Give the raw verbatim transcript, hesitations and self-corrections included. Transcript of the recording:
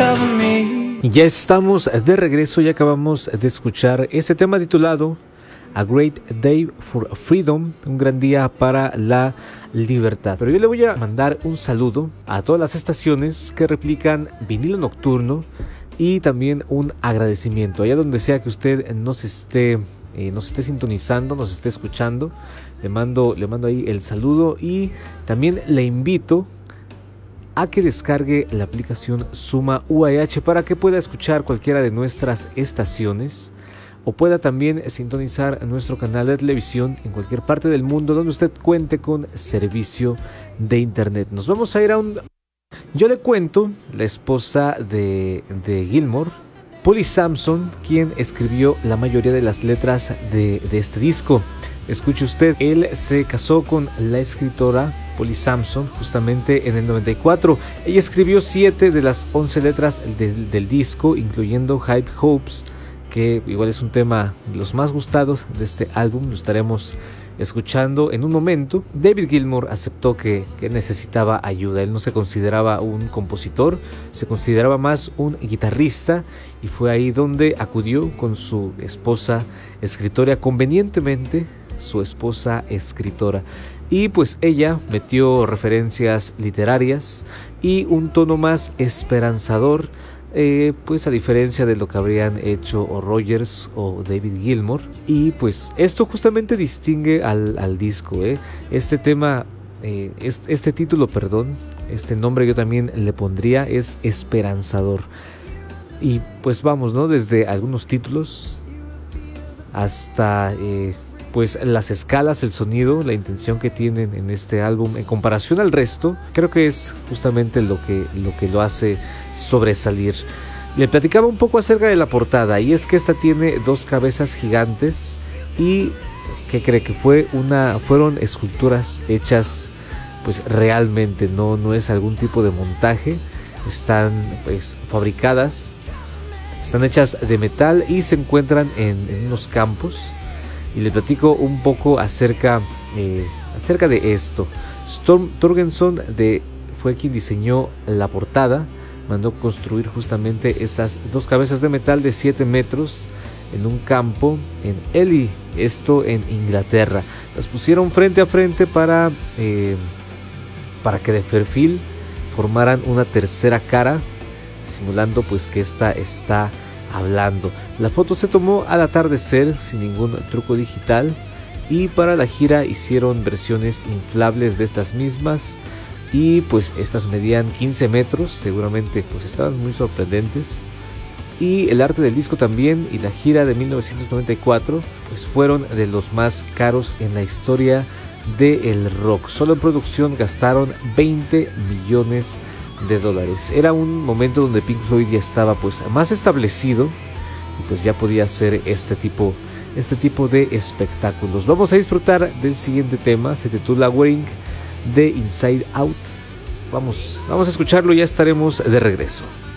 cover me. Ya estamos de regreso y acabamos de escuchar este tema titulado A Great Day for Freedom, un gran día para la libertad. Pero yo le voy a mandar un saludo a todas las estaciones que replican Vinilo Nocturno y también un agradecimiento allá donde sea que usted nos esté, eh, nos esté sintonizando, nos esté escuchando. Le mando, le mando ahí el saludo y también le invito a que descargue la aplicación Suma U A H para que pueda escuchar cualquiera de nuestras estaciones o pueda también sintonizar nuestro canal de televisión en cualquier parte del mundo donde usted cuente con servicio de internet. Nos vamos a ir a un... Yo le cuento, la esposa de, de Gilmour, Polly Samson, quien escribió la mayoría de las letras de, de este disco. Escuche usted, él se casó con la escritora Polly Samson justamente en el noventa y cuatro. Ella escribió siete de las once letras del, del disco, incluyendo High Hopes, que igual es un tema de los más gustados de este álbum. Lo estaremos escuchando en un momento. David Gilmour aceptó que, que necesitaba ayuda. Él no se consideraba un compositor, se consideraba más un guitarrista, y fue ahí donde acudió con su esposa escritora, convenientemente su esposa escritora, y pues ella metió referencias literarias y un tono más esperanzador, eh, pues a diferencia de lo que habrían hecho o Rogers o David Gilmour. Y pues esto justamente distingue al, al disco, eh. este tema eh, este, este título, perdón, este nombre yo también le pondría, es esperanzador. Y pues vamos, ¿no? Desde algunos títulos hasta eh, pues las escalas, el sonido, la intención que tienen en este álbum en comparación al resto, creo que es justamente lo que lo, que lo hace sobresalir. Le platicaba un poco acerca de la portada, y es que esta tiene dos cabezas gigantes y que cree que fue una fueron esculturas hechas pues realmente, no, no es algún tipo de montaje, están pues fabricadas, están hechas de metal y se encuentran en, en unos campos. Y les platico un poco acerca, eh, acerca de esto. Storm Thorgerson de, fue quien diseñó la portada. Mandó construir justamente estas dos cabezas de metal de siete metros en un campo en Ely, esto en Inglaterra. Las pusieron frente a frente para, eh, para que de perfil formaran una tercera cara, simulando pues que esta está hablando. La foto se tomó al atardecer sin ningún truco digital, y para la gira hicieron versiones inflables de estas mismas, y pues estas medían quince metros, seguramente pues estaban muy sorprendentes. Y el arte del disco también y la gira de mil novecientos noventa y cuatro pues fueron de los más caros en la historia del rock. Solo en producción gastaron veinte millones de dólares. Era un momento donde Pink Floyd ya estaba pues más establecido y pues ya podía hacer este tipo este tipo de espectáculos. Vamos a disfrutar del siguiente tema, se titula Wearing de Inside Out. Vamos, vamos a escucharlo y ya estaremos de regreso.